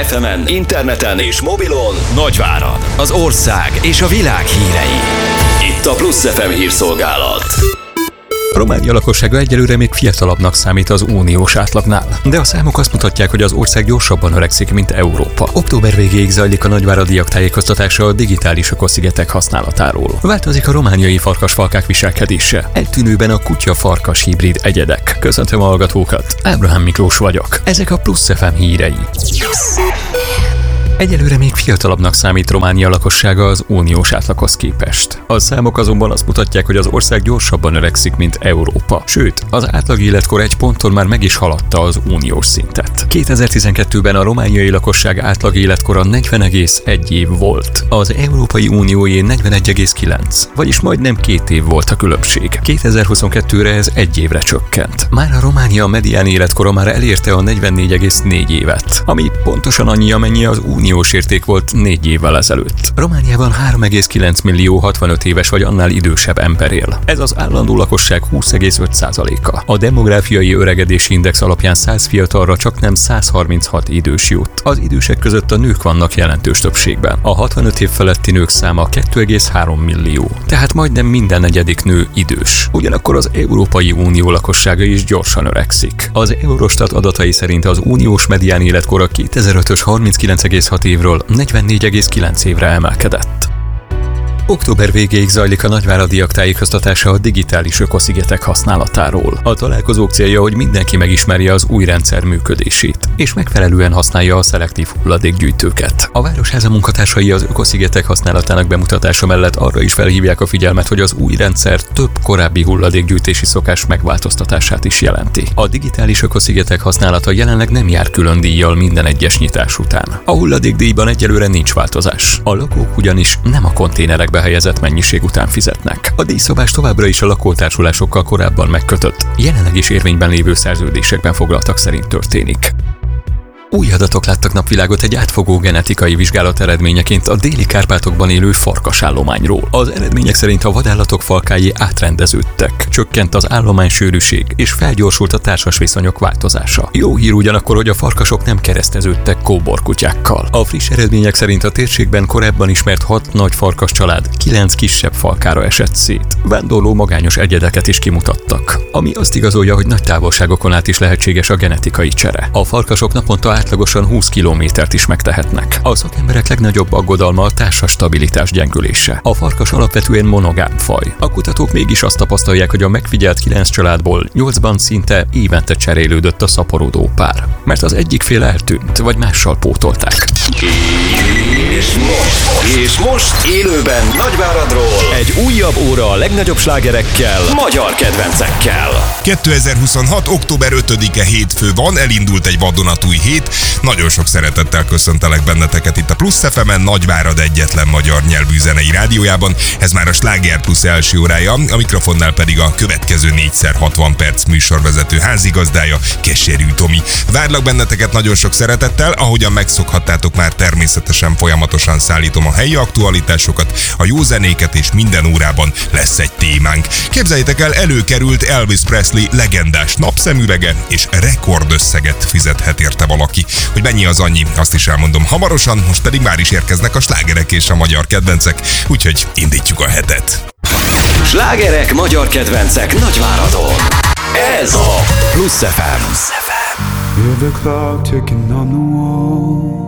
FM-en, interneten és mobilon Nagyvárad, az ország és a világ hírei. Itt a Plusz FM hírszolgálat. Románia lakossága egyelőre még fiatalabbnak számít az uniós átlagnál, de a számok azt mutatják, hogy az ország gyorsabban öregszik, mint Európa. Október végéig zajlik a nagyváradiak tájékoztatása a digitális ökoszigetek használatáról. Változik a romániai farkasfalkák viselkedése. Eltűnőben a kutya-farkas hibrid egyedek. Köszöntöm a hallgatókat, Ábrahám Miklós vagyok. Ezek a Plusz FM hírei. Egyelőre még fiatalabbnak számít Románia lakossága az uniós átlaghoz képest. A számok azonban azt mutatják, hogy az ország gyorsabban öregszik, mint Európa. Sőt, az átlag életkor egy ponton már meg is haladta az uniós szintet. 2012-ben a romániai lakosság átlag életkora 40,1 év volt. Az Európai Unióé 41,9, vagyis majdnem 2 év volt a különbség. 2022-re ez 1 évre csökkent. Már a Románia medián életkora már elérte a 44,4 évet, ami pontosan annyi, amennyi az uniós érték volt 4 évvel ezelőtt. Romániában 3,9 millió 65 éves vagy annál idősebb ember él. Ez az állandó lakosság 20,5%-a. A demográfiai öregedési index alapján 100 fiatalra csaknem 136 idős jut. Az idősek között a nők vannak jelentős többségben. A 65 év feletti nők száma 2,3 millió. Tehát majdnem minden negyedik nő idős. Ugyanakkor az Európai Unió lakossága is gyorsan öregszik. Az Eurostat adatai szerint az uniós medián életkora 2005-ös 39,6 évről 44,9 évre emelkedett. Október végéig zajlik a nagyváradiak tájékoztatása a digitális ökoszigetek használatáról. A találkozók célja, hogy mindenki megismerje az új rendszer működését, és megfelelően használja a szelektív hulladékgyűjtőket. A Városháza munkatársai az ökoszigetek használatának bemutatása mellett arra is felhívják a figyelmet, hogy az új rendszer több korábbi hulladékgyűjtési szokás megváltoztatását is jelenti. A digitális ökoszigetek használata jelenleg nem jár külön díjjal minden egyes nyitás után. A hulladékdíjban egyelőre nincs változás. A lakók ugyanis nem a konténerekbe helyezett mennyiség után fizetnek. A díjszabás továbbra is a lakótársulásokkal korábban megkötött, jelenleg is érvényben lévő szerződésekben foglaltak szerint történik. Új adatok láttak napvilágot egy átfogó genetikai vizsgálat eredményeként a déli Kárpátokban élő farkasállományról. Az eredmények szerint a vadállatok falkái átrendeződtek, csökkent az állomány sűrűség és felgyorsult a társas viszonyok változása. Jó hír ugyanakkor, hogy a farkasok nem kereszteződtek kóborkutyákkal. A friss eredmények szerint a térségben korábban ismert 6 nagy farkas család 9 kisebb falkára esett szét. Vándorló magányos egyedeket is kimutattak, ami azt igazolja, hogy nagy távolságokon át is lehetséges a genetikai csere. A farkasok naponta átlagosan 20 kilométert is megtehetnek. A szakemberek legnagyobb aggodalma a társas stabilitás gyengülése. A farkas alapvetően monogám faj. A kutatók mégis azt tapasztalják, hogy a megfigyelt 9 családból 8-ban szinte évente cserélődött a szaporodó pár, mert az egyik fél eltűnt, vagy mással pótolták. És most élőben Nagyváradról egy újabb óra a legnagyobb slágerekkel, magyar kedvencekkel. 2026. október 5-e hétfő van, elindult egy vadonatúj hét. Nagyon sok szeretettel köszöntelek benneteket itt a Plusz FM-en, Nagyvárad egyetlen magyar nyelvű zenei rádiójában. Ez már a Sláger Plusz első órája, a mikrofonnál pedig a következő 4x60 perc műsorvezető házigazdája, Keserű Tomi. Várlak benneteket nagyon sok szeretettel, ahogyan megszokhattátok már, természetesen folyamatosan szállítom a helyi aktualitásokat, a jó zenéket, és minden órában lesz egy témánk. Képzeljétek el, előkerült Elvis Presley legendás napszemüvege, és rekordösszeget fizethet érte valaki. Hogy mennyi az annyi, azt is elmondom hamarosan, most pedig már is érkeznek a slágerek és a magyar kedvencek, úgyhogy indítjuk a hetet. Slágerek, magyar kedvencek Nagyváradon. Ez a Plusz FM. Feel the clock ticking on the wall.